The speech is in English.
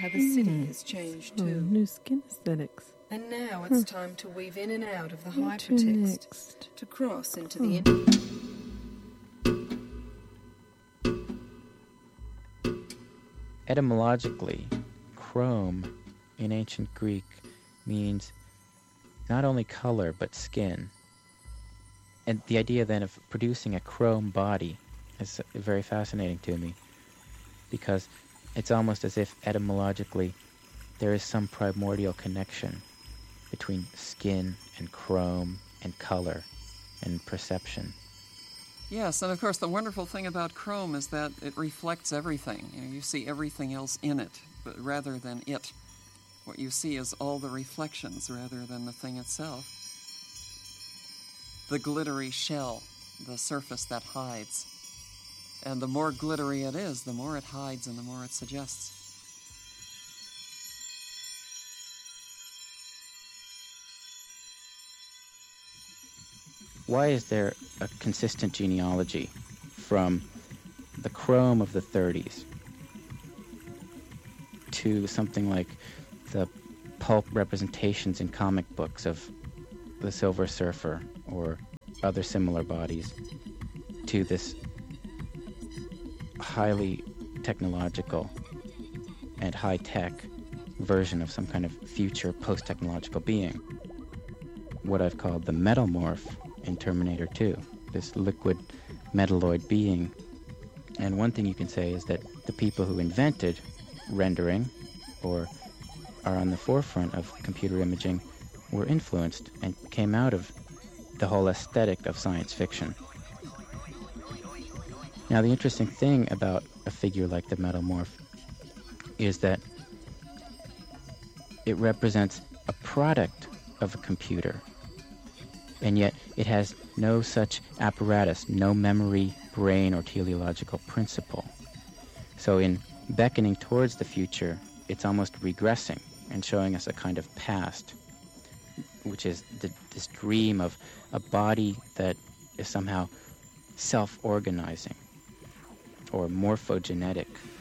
how the city has changed too. New skin aesthetics. And now it's time to weave in and out of the hypertext, to cross into the... Etymologically, chrome in ancient Greek means not only color but skin. And the idea then of producing a chrome body is very fascinating to me, because it's almost as if etymologically there is some primordial connection between skin and chrome and color and perception. Yes, and of course the wonderful thing about chrome is that it reflects everything. You see everything else in it, but rather than it. What you see is all the reflections rather than the thing itself. The glittery shell, the surface that hides. And the more glittery it is, the more it hides and the more it suggests. Why is there a consistent genealogy from the chrome of the 30s to something like the pulp representations in comic books of the Silver Surfer or other similar bodies, to this highly technological and high-tech version of some kind of future post-technological being? What I've called the metalmorph in Terminator 2, this liquid metalloid being. And one thing you can say is that the people who invented rendering or are on the forefront of computer imaging were influenced and came out of the whole aesthetic of science fiction. Now, the interesting thing about a figure like the metalmorph is that it represents a product of a computer, and yet it has no such apparatus, no memory, brain, or teleological principle. So in beckoning towards the future, it's almost regressing and showing us a kind of past, which is this dream of a body that is somehow self-organizing or morphogenetic.